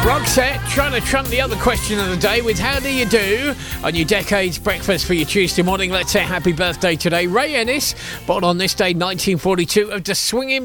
Roxette trying to trump the other question of the day with how do you do on your Decades breakfast for your Tuesday morning. Let's say happy birthday today. Ray Ennis, born on this day 1942, of the swinging